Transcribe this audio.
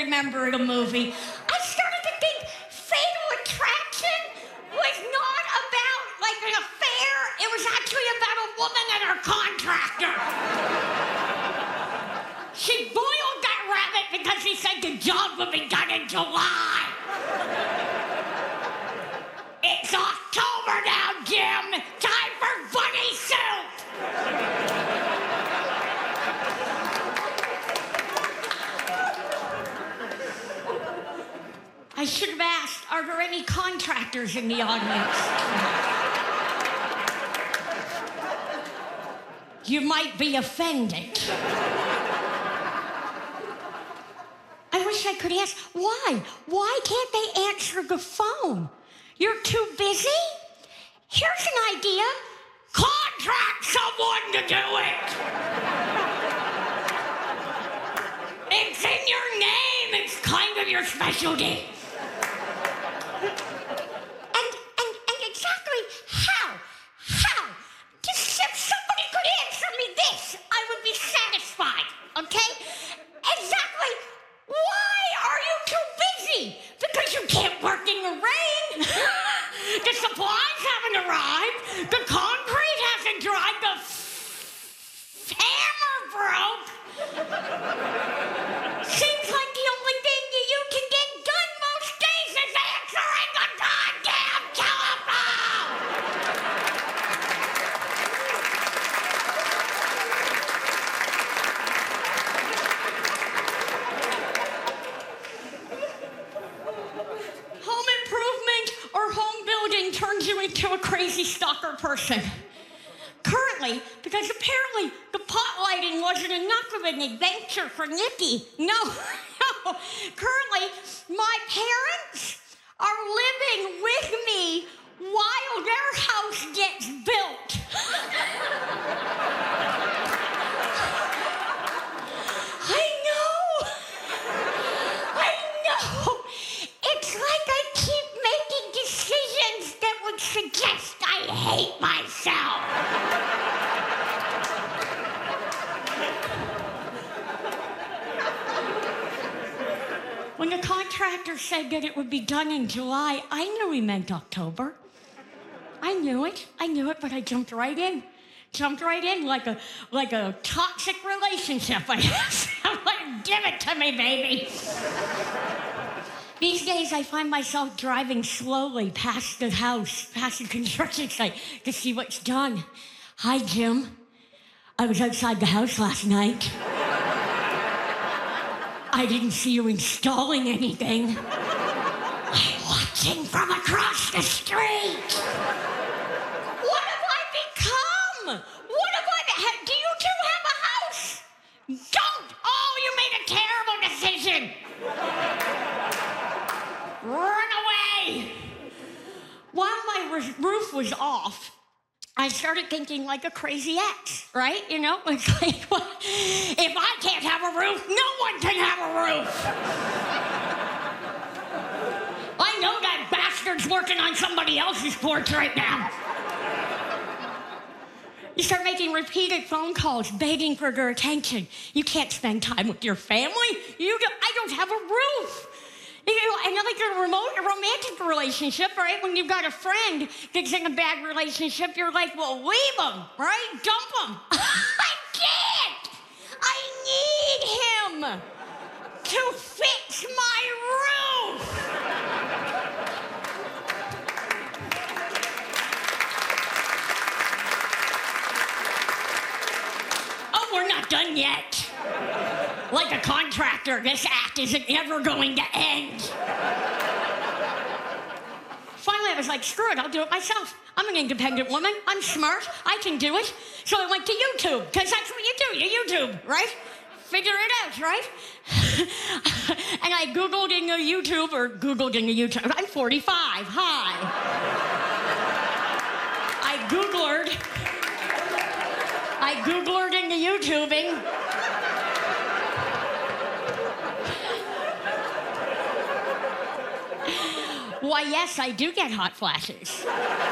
remember in a movie. I started to think Fatal Attraction was not about like an affair. It was actually about a woman and her contractor. She boiled that rabbit because she said the job would be done in July. It's October now, Jim. Time for bunny soup. I should have asked, are there any contractors in the audience? You might be offended. I wish I could ask, why? Why can't they answer the phone? You're too busy? Here's an idea. Contract someone to do it. It's in your name. It's kind of your specialty. And exactly how? Just if somebody could answer me this, I would be satisfied, okay? Exactly why are you too busy? Because you can't work in the rain. The supplies haven't arrived. The concrete hasn't dried. The hammer broke. Seems like the only thing that you can get done most days is answering the goddamn telephone. Home improvement or home building turns you into a crazy stalker person. Currently, because apparently the pot lighting wasn't enough of an adventure for Nikki. No. Currently, my parents are living with me while their house gets built. I know. It's like I keep making decisions that would suggest I hate myself. When the contractor said that it would be done in July, I knew he meant October. I knew it, but I jumped right in. Like a toxic relationship, I guess. I'm like, give it to me, baby. These days, I find myself driving slowly past the house, past the construction site, to see what's done. Hi, Jim. I was outside the house last night. I didn't see you installing anything. I'm watching from across the street. What have I become? Do you two have a house? Don't! Oh, you made a terrible decision. Run away. While my roof was off, I started thinking like a crazy ex, right? You know, it's like, well, if I can't have a roof, no one can have a roof. I know that bastard's working on somebody else's porch right now. You start making repeated phone calls, begging for their attention. You can't spend time with your family. I don't have a roof. You know, and like a romantic relationship, right? When you've got a friend that's in a bad relationship, you're like, well, leave him, right? Dump him. I can't. I need him to fix my roof. Oh, we're not done yet. Like a contractor, this act isn't ever going to end. Finally, I was like, screw it, I'll do it myself. I'm an independent woman. I'm smart. I can do it. So I went to YouTube, because that's what you do. You YouTube, right? Figure it out, right? And I Googled in the YouTube. I'm 45. Hi. I Googlered in the YouTubing. Why, yes, I do get hot flashes.